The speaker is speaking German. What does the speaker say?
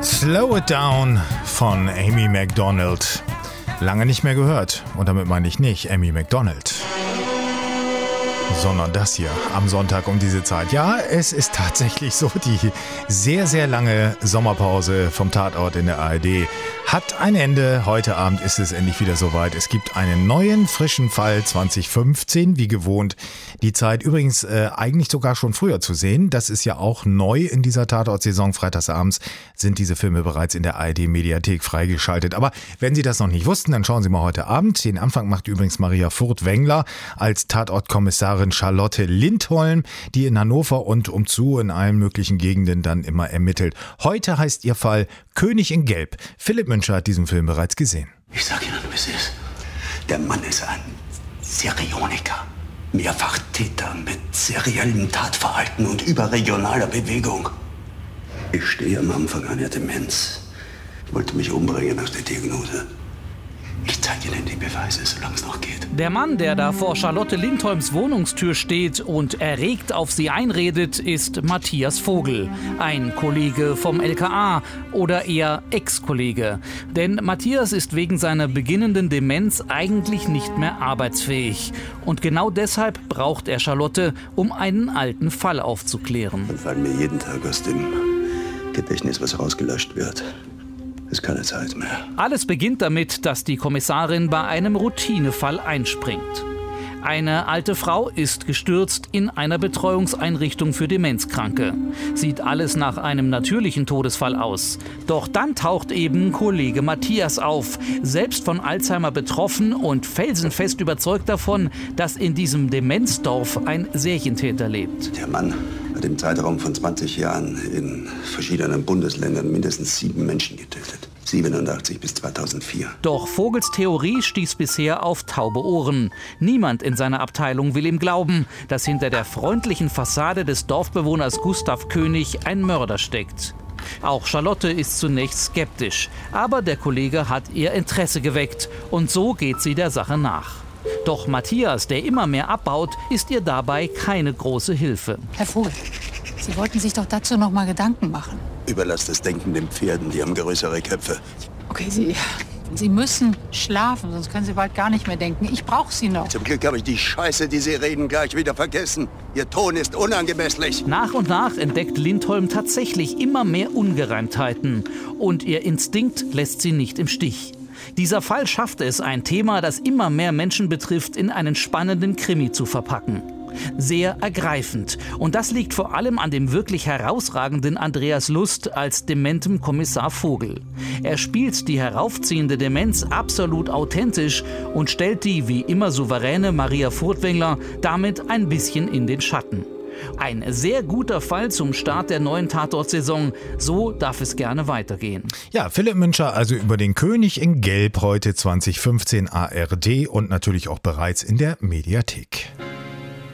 Slow It Down von Amy Macdonald. Lange nicht mehr gehört. Und damit meine ich nicht Amy Macdonald, sondern das hier am Sonntag um diese Zeit. Ja, es ist tatsächlich so, die sehr, sehr lange Sommerpause vom Tatort in der ARD hat ein Ende. Heute Abend ist es endlich wieder soweit. Es gibt einen neuen, frischen Fall 2015, wie gewohnt. Die Zeit übrigens eigentlich sogar schon früher zu sehen. Das ist ja auch neu in dieser Tatort-Saison. Freitagsabends sind diese Filme bereits in der ARD-Mediathek freigeschaltet. Aber wenn Sie das noch nicht wussten, dann schauen Sie mal heute Abend. Den Anfang macht übrigens Maria Furtwängler als Tatortkommissarin Charlotte Lindholm, die in Hannover und umzu in allen möglichen Gegenden dann immer ermittelt. Heute heißt ihr Fall König in Gelb. Philipp Müncher hat diesen Film bereits gesehen. Ich sag Ihnen, wie es ist. Der Mann ist ein Serioniker. Mehrfachtäter mit seriellem Tatverhalten und überregionaler Bewegung. Ich stehe am Anfang einer Demenz. Wollte mich umbringen nach der Diagnose. Ich zeige Ihnen die Beweise, solange es noch geht. Der Mann, der da vor Charlotte Lindholms Wohnungstür steht und erregt auf sie einredet, ist Matthias Vogel. Ein Kollege vom LKA oder eher Ex-Kollege. Denn Matthias ist wegen seiner beginnenden Demenz eigentlich nicht mehr arbeitsfähig. Und genau deshalb braucht er Charlotte, um einen alten Fall aufzuklären. Dann fallen mir jeden Tag aus dem Gedächtnis, was rausgelöscht wird. Ist keine Zeit mehr. Alles beginnt damit, dass die Kommissarin bei einem Routinefall einspringt. Eine alte Frau ist gestürzt in einer Betreuungseinrichtung für Demenzkranke. Sieht alles nach einem natürlichen Todesfall aus. Doch dann taucht eben Kollege Matthias auf, selbst von Alzheimer betroffen und felsenfest überzeugt davon, dass in diesem Demenzdorf ein Serientäter lebt. Der Mann hat im Zeitraum von 20 Jahren in verschiedenen Bundesländern mindestens 7 Menschen getötet. 87 bis 2004. Doch Vogels Theorie stieß bisher auf taube Ohren. Niemand in seiner Abteilung will ihm glauben, dass hinter der freundlichen Fassade des Dorfbewohners Gustav König ein Mörder steckt. Auch Charlotte ist zunächst skeptisch, aber der Kollege hat ihr Interesse geweckt und so geht sie der Sache nach. Doch Matthias, der immer mehr abbaut, ist ihr dabei keine große Hilfe. Herr Vogel, Sie wollten sich doch dazu noch mal Gedanken machen. Überlasst das Denken den Pferden, die haben größere Köpfe. Okay, Sie müssen schlafen, sonst können Sie bald gar nicht mehr denken. Ich brauche Sie noch. Zum Glück habe ich die Scheiße, die Sie reden, gleich wieder vergessen. Ihr Ton ist unangemesslich. Nach und nach entdeckt Lindholm tatsächlich immer mehr Ungereimtheiten. Und ihr Instinkt lässt sie nicht im Stich. Dieser Fall schafft es, ein Thema, das immer mehr Menschen betrifft, in einen spannenden Krimi zu verpacken. Sehr ergreifend. Und das liegt vor allem an dem wirklich herausragenden Andreas Lust als dementem Kommissar Vogel. Er spielt die heraufziehende Demenz absolut authentisch und stellt die wie immer souveräne Maria Furtwängler damit ein bisschen in den Schatten. Ein sehr guter Fall zum Start der neuen Tatort-Saison. So darf es gerne weitergehen. Ja, Philipp Müncher also über den König in Gelb heute 2015 ARD und natürlich auch bereits in der Mediathek.